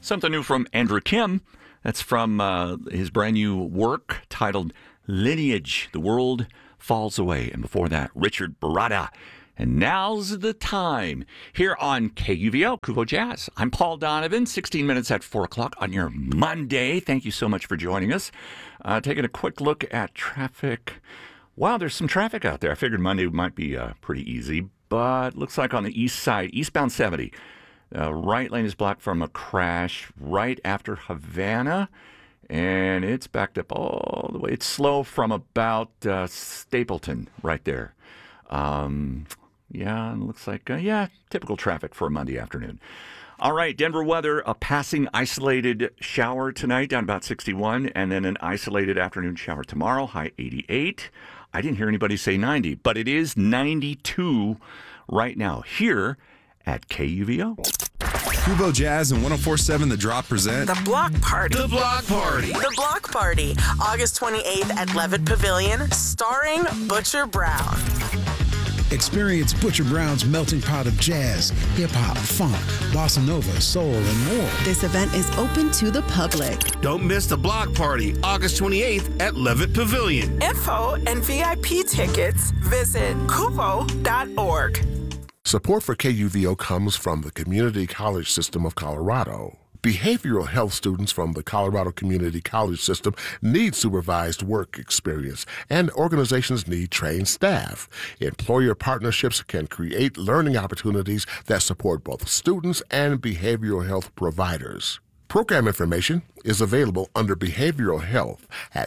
Something new from Andrew Kim. That's from his brand new work titled Lineage, The World Falls Away. And before that, Richard Baratta. And now's the time here on KUVO, KUVO Jazz. I'm Paul Donovan, 16 minutes at 4 o'clock on your Monday. Thank you so much for joining us. Taking a quick look at traffic. Wow, there's some traffic out there. I figured Monday might be pretty easy, but looks like on the east side, eastbound 70, right lane is blocked from a crash right after Havana, and it's backed up all the way. It's slow from about Stapleton right there. Yeah, it looks like, typical traffic for a Monday afternoon. All right, Denver weather, a passing isolated shower tonight down about 61, and then an isolated afternoon shower tomorrow, high 88. I didn't hear anybody say 90, but it is 92 right now here at KUVO. KUVO Jazz and 104.7 The Drop present The Block Party. The Block Party. The Block Party, August 28th at Levitt Pavilion, starring Butcher Brown. Experience Butcher Brown's melting pot of jazz, hip-hop, funk, bossa nova, soul, and more. This event is open to the public. Don't miss the Block Party, August 28th at Levitt Pavilion. Info and VIP tickets, visit kuvo.org. Support for KUVO comes from the Community College System of Colorado. Behavioral health students from the Colorado Community College System need supervised work experience, and organizations need trained staff. Employer partnerships can create learning opportunities that support both students and behavioral health providers. Program information is available under Behavioral Health at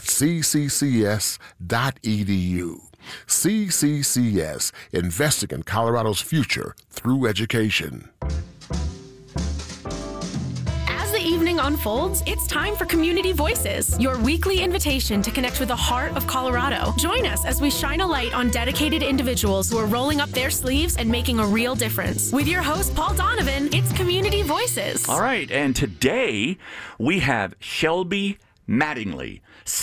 cccs.edu. CCCS, investing in Colorado's future through education. As the evening unfolds, it's time for Community Voices, your weekly invitation to connect with the heart of Colorado. Join us as we shine a light on dedicated individuals who are rolling up their sleeves and making a real difference. With your host, Paul Donovan, it's Community Voices. All right, and today we have Shelby Mattingly,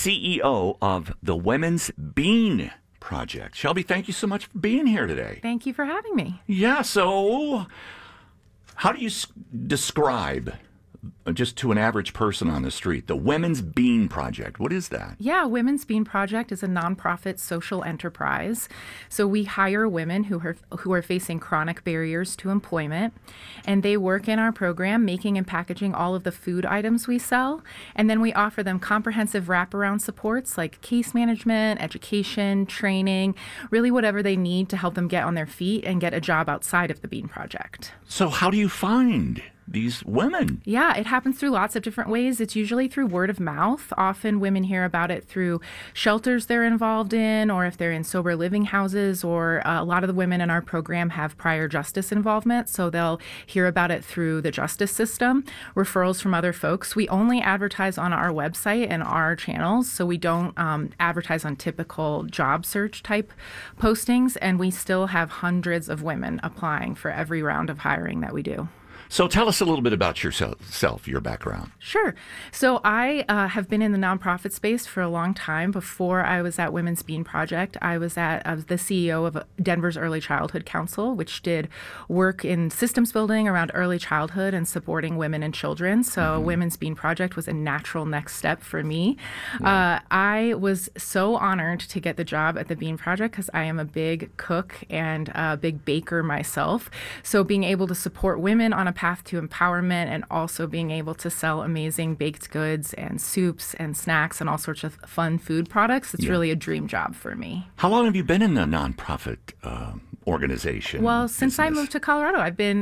CEO of the Women's Bean Project. Shelby, thank you so much for being here today. Thank you for having me. Yeah, so how do you describe, just to an average person on the street, the Women's Bean Project? What is that? Yeah, Women's Bean Project is a nonprofit social enterprise. So we hire women who are facing chronic barriers to employment, and they work in our program making and packaging all of the food items we sell. And then we offer them comprehensive wraparound supports like case management, education, training, really whatever they need to help them get on their feet and get a job outside of the Bean Project. So how do you find these women? Yeah, it happens through lots of different ways. It's usually through word of mouth. Often women hear about it through shelters they're involved in, or if they're in sober living houses, or a lot of the women in our program have prior justice involvement, so they'll hear about it through the justice system, referrals from other folks. We only advertise on our website and our channels, so we don't advertise on typical job search type postings, and we still have hundreds of women applying for every round of hiring that we do. So tell us a little bit about yourself, your background. Sure. So I have been in the nonprofit space for a long time. Before I was at Women's Bean Project, I was the CEO of Denver's Early Childhood Council, which did work in systems building around early childhood and supporting women and children. So Women's Bean Project was a natural next step for me. Yeah. I was so honored to get the job at the Bean Project because I am a big cook and a big baker myself. So being able to support women on a path to empowerment and also being able to sell amazing baked goods and soups and snacks and all sorts of fun food products, it's really a dream job for me. How long have you been in the nonprofit organization? Well, since I moved to Colorado.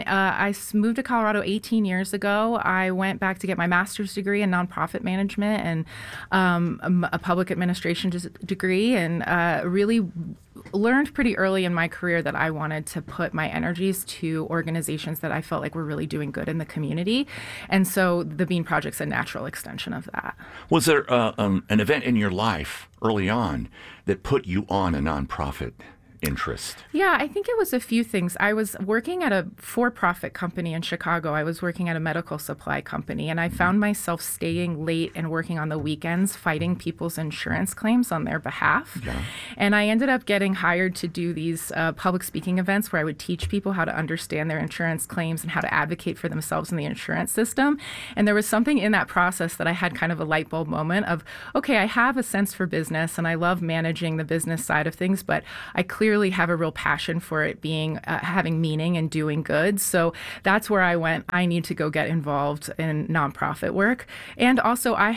I moved to Colorado 18 years ago. I went back to get my master's degree in nonprofit management and a public administration degree, and really learned pretty early in my career that I wanted to put my energies to organizations that I felt like were really doing good in the community. And so the Bean Project's a natural extension of that. Was there an event in your life early on that put you on a nonprofit interest? Yeah, I think it was a few things. I was working at a for-profit company in Chicago. I was working at a medical supply company, and I found myself staying late and working on the weekends, fighting people's insurance claims on their behalf. Yeah. And I ended up getting hired to do these public speaking events where I would teach people how to understand their insurance claims and how to advocate for themselves in the insurance system. And there was something in that process that I had kind of a light bulb moment of, okay, I have a sense for business and I love managing the business side of things, but I clearly have a real passion for it being having meaning and doing good. So that's where I went. I need to go get involved in nonprofit work. And also I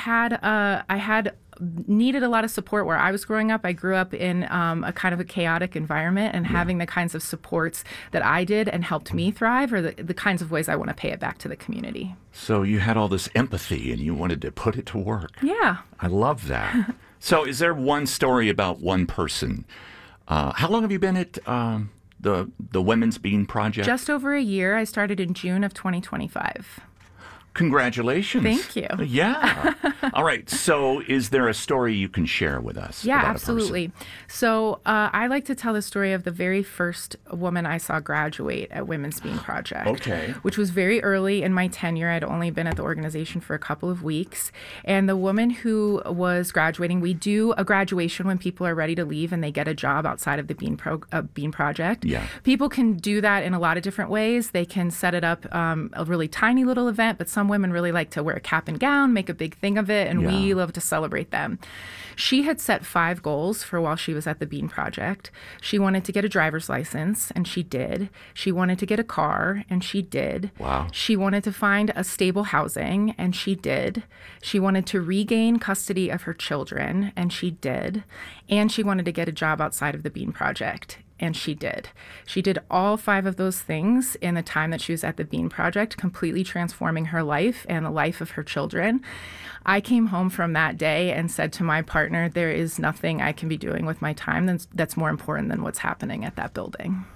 had needed a lot of support where I was growing up. I grew up in a kind of a chaotic environment, and having the kinds of supports that I did and helped me thrive are the kinds of ways I want to pay it back to the community. So you had all this empathy and you wanted to put it to work. Yeah. I love that. So is there one story about one person? How long have you been at the Women's Bean Project? Just over a year. I started in June of 2025. Congratulations. Thank you. Yeah. All right. So is there a story you can share with us? Yeah, about absolutely. So I like to tell the story of the very first woman I saw graduate at Women's Bean Project. Okay. Which was very early in my tenure. I'd only been at the organization for a couple of weeks. And the woman who was graduating, we do a graduation when people are ready to leave and they get a job outside of the Bean Project. Yeah. People can do that in a lot of different ways. They can set it up a really tiny little event, but some women really like to wear a cap and gown, make a big thing of it, and we love to celebrate them. She had set 5 goals for while she was at the Bean Project. She wanted to get a driver's license, and she did. She wanted to get a car, and she did. Wow. She wanted to find a stable housing, and she did. She wanted to regain custody of her children, and she did. And she wanted to get a job outside of the Bean Project. And she did. She did all 5 of those things in the time that she was at the Bean Project, completely transforming her life and the life of her children. I came home from that day and said to my partner, there is nothing I can be doing with my time that's more important than what's happening at that building.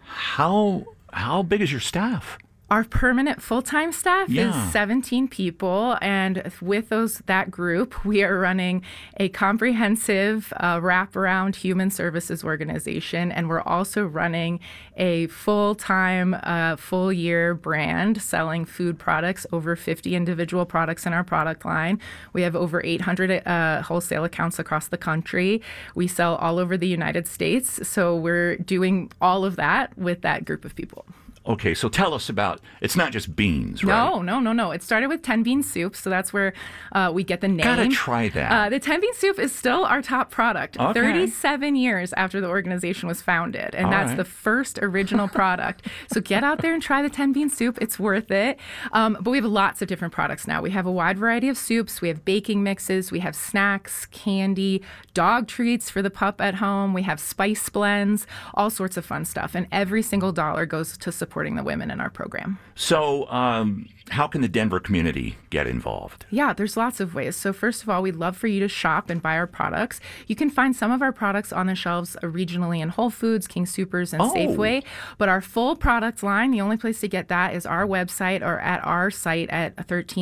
How big is your staff? Our permanent full-time staff is 17 people, and with that group, we are running a comprehensive wraparound human services organization, and we're also running a full-time, full-year brand selling food products, over 50 individual products in our product line. We have over 800 wholesale accounts across the country. We sell all over the United States, so we're doing all of that with that group of people. Okay, so tell us about, it's not just beans, right? No. It started with 10 bean soup, so that's where we get the name. Gotta try that. The 10 bean soup is still our top product, okay. 37 years after the organization was founded, and that's the first original product. So get out there and try the 10 bean soup. It's worth it. But we have lots of different products now. We have a wide variety of soups. We have baking mixes. We have snacks, candy, dog treats for the pup at home. We have spice blends, all sorts of fun stuff. And every single dollar goes to supporting the women in our program. So how can the Denver community get involved? Yeah, there's lots of ways. So first of all, we'd love for you to shop and buy our products. You can find some of our products on the shelves regionally in Whole Foods, King Soopers, and Safeway. But our full product line, the only place to get that is our website or at our site at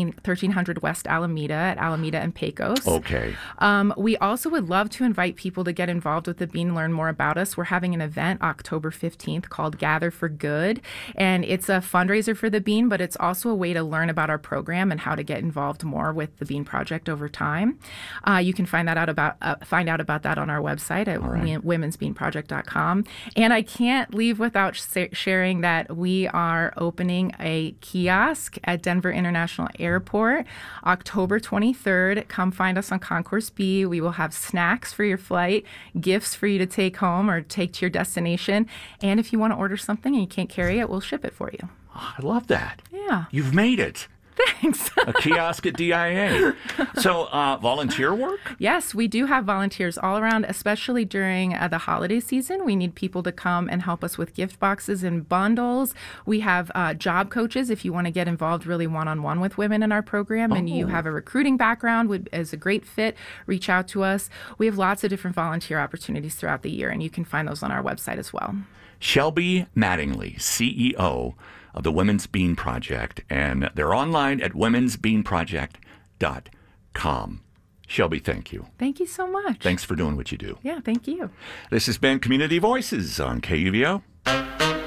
1300 West Alameda at Alameda and Pecos. Okay. We also would love to invite people to get involved with the Bean, learn more about us. We're having an event October 15th called Gather for Good. And it's a fundraiser for the Bean, but it's also a way to learn about our program and how to get involved more with the Bean Project over time. You can find out about that on our website at womensbeanproject.com. And I can't leave without sharing that we are opening a kiosk at Denver International Airport October 23rd. Come find us on Concourse B. We will have snacks for your flight, gifts for you to take home or take to your destination. And if you want to order something and you can't carry it, we'll ship it for you. Oh, I love that. Yeah. You've made it. Thanks. A kiosk at DIA. So volunteer work? Yes, we do have volunteers all around, especially during the holiday season. We need people to come and help us with gift boxes and bundles. We have job coaches if you want to get involved really one-on-one with women in our program and you have a recruiting background is a great fit, reach out to us. We have lots of different volunteer opportunities throughout the year, and you can find those on our website as well. Shelby Mattingly, CEO of the Women's Bean Project, and they're online at womensbeanproject.com. Shelby, thank you. Thank you so much. Thanks for doing what you do. Yeah, thank you. This has been Community Voices on KUVO.